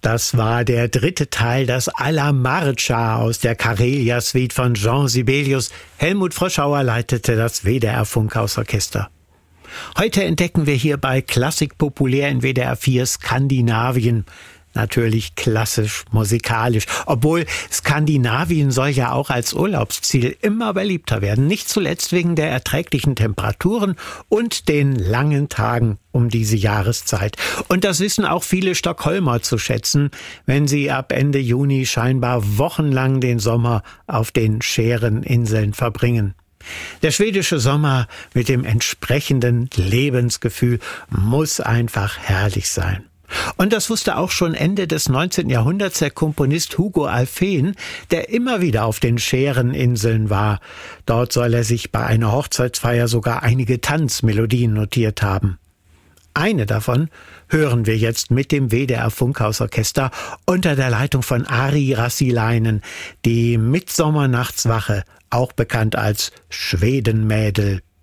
Das war der dritte Teil, das Alla Marcia aus der Karelia-Suite von Jean Sibelius. Helmut Froschauer leitete das WDR Funkhausorchester. Heute entdecken wir hier bei Klassik populär in WDR 4 Skandinavien. Natürlich klassisch, musikalisch. Obwohl Skandinavien soll ja auch als Urlaubsziel immer beliebter werden. Nicht zuletzt wegen der erträglichen Temperaturen und den langen Tagen um diese Jahreszeit. Und das wissen auch viele Stockholmer zu schätzen, wenn sie ab Ende Juni scheinbar wochenlang den Sommer auf den Schäreninseln verbringen. Der schwedische Sommer mit dem entsprechenden Lebensgefühl muss einfach herrlich sein. Und das wusste auch schon Ende des 19. Jahrhunderts der Komponist Hugo Alfvén, der immer wieder auf den Schäreninseln war. Dort soll er sich bei einer Hochzeitsfeier sogar einige Tanzmelodien notiert haben. Eine davon hören wir jetzt mit dem WDR Funkhausorchester unter der Leitung von Ari Rassilainen, die Mitsommernachtswache, auch bekannt als Schwedenmädel.